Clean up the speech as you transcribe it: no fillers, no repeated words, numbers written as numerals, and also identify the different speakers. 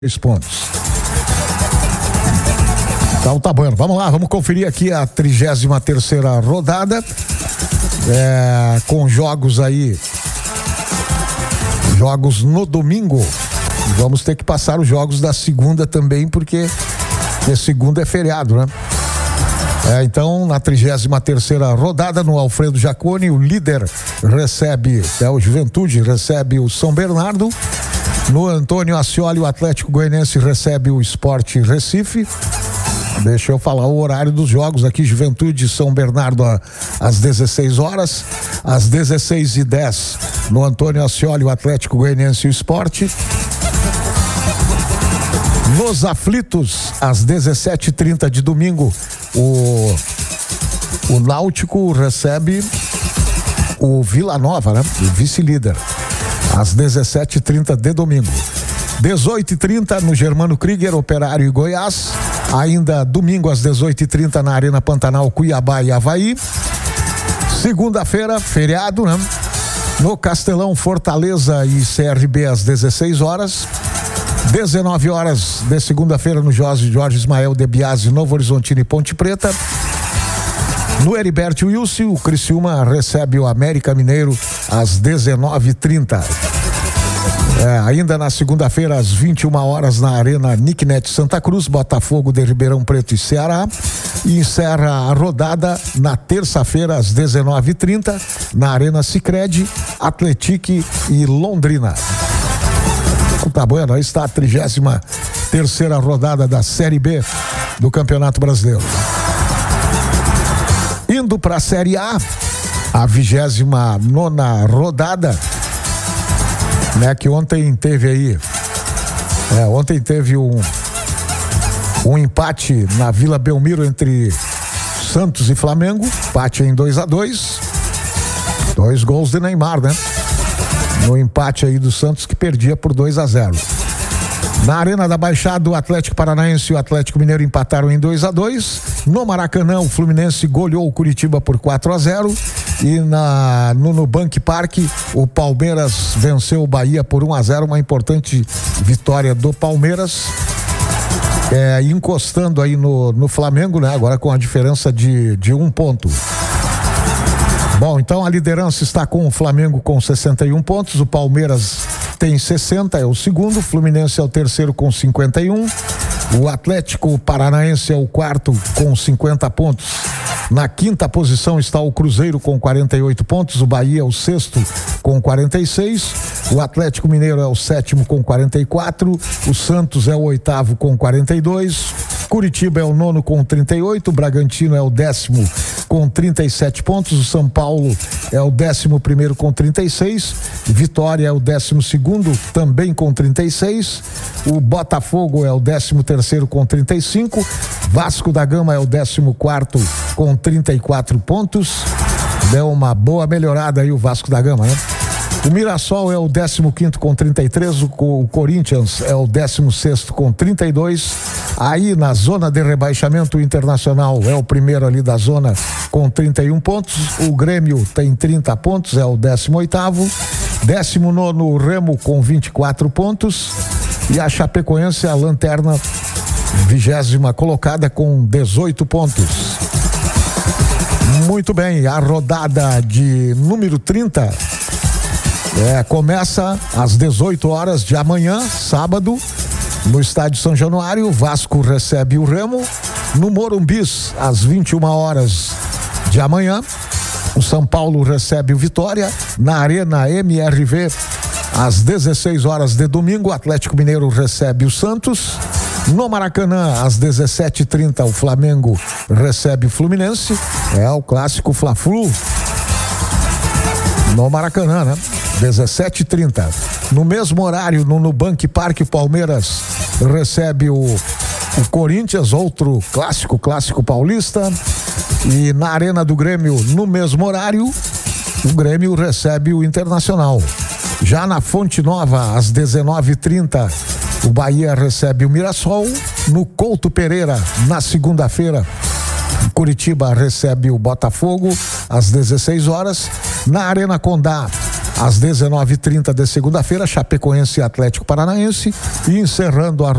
Speaker 1: 3 pontos. Então tá bom, vamos lá, vamos conferir aqui a 33ª rodada, com jogos aí, jogos no domingo. Vamos ter que passar os jogos da segunda também, porque segunda é feriado, né? Então, na 33ª rodada, no Alfredo Jaconi, o líder recebe, o Juventude recebe o São Bernardo. No Antônio Ascioli, o Atlético Goianiense recebe o Sport Recife. Deixa eu falar o horário dos jogos aqui. Juventude e São Bernardo às 16 horas. Às 16h10, no Antônio Ascioli, o Atlético Goianiense e o Sport. Nos aflitos, às 17h30 de domingo, o Náutico recebe o Vila Nova, né? O vice-líder. Às 17h30 de domingo. 18h30 no Germano Krieger, Operário e Goiás. Ainda domingo às 18h30 na Arena Pantanal, Cuiabá e Avaí. Segunda-feira, feriado, né? No Castelão, Fortaleza e CRB às 16 horas. 19 horas de segunda-feira no Jorge Ismael de Biasi, Novo Horizontino e Ponte Preta. No Heriberto Wilson, o Criciúma recebe o América Mineiro às 19h30. Ainda na segunda-feira, às 21 horas, na Arena Nicknet Santa Cruz, Botafogo de Ribeirão Preto e Ceará. E encerra a rodada na terça-feira, às 19h30, na Arena Sicredi, Atlético e Londrina. Tá bom, aí está a 33ª rodada da Série B do Campeonato Brasileiro. Indo para a Série A, a 29ª rodada, né? Que ontem teve aí, ontem teve um empate na Vila Belmiro entre Santos e Flamengo, empate em 2-2, 2 gols de Neymar, né? No empate aí do Santos, que perdia por 2-0. Na Arena da Baixada, o Atlético Paranaense e o Atlético Mineiro empataram em 2-2. No Maracanã, o Fluminense goleou o Curitiba por 4-0. E no Nubank Park, o Palmeiras venceu o Bahia por 1-0. Uma importante vitória do Palmeiras. Encostando aí no Flamengo, né? Agora com a diferença de 1 ponto. Bom, então a liderança está com o Flamengo com 61 pontos, o Palmeiras tem 60, é o segundo, o Fluminense é o terceiro com 51, o Atlético Paranaense é o quarto com 50 pontos. Na quinta posição está o Cruzeiro com 48 pontos, o Bahia é o sexto com 46, o Atlético Mineiro é o sétimo com 44, o Santos é o oitavo com 42, Curitiba é o nono com 38, o Bragantino é o 10º com 37 pontos, o São Paulo é o 11º com 36, Vitória é o 12º também com 36, o Botafogo é o 13º com 35, Vasco da Gama é o 14º com 34 pontos, deu uma boa melhorada aí o Vasco da Gama, né? O Mirassol é o 15º com 33, o Corinthians é o 16º com 32. Aí na zona de rebaixamento, o Internacional é o primeiro ali da zona com 31 pontos. O Grêmio tem 30 pontos, é o 18º. 19º, o Remo com 24 pontos. E a Chapecoense, a lanterna, 20ª colocada com 18 pontos. Muito bem, a rodada de número 30 começa às 18 horas de amanhã, sábado, no Estádio São Januário. O Vasco recebe o Remo. No Morumbis, às 21 horas de amanhã, o São Paulo recebe o Vitória. Na Arena MRV, às 16 horas de domingo, o Atlético Mineiro recebe o Santos. No Maracanã, às 17h30, o Flamengo recebe o Fluminense. É o clássico Fla-Flu. No Maracanã, né? 17h30. No mesmo horário, no Nubank Park, o Palmeiras recebe o Corinthians, outro clássico paulista. E na Arena do Grêmio, no mesmo horário, o Grêmio recebe o Internacional. Já na Fonte Nova, às 19h30, o Bahia recebe o Mirassol. No Couto Pereira, na segunda-feira, Curitiba recebe o Botafogo às 16 horas. Na Arena Condá, Às 19h30 de segunda-feira, Chapecoense e Atlético Paranaense. E encerrando a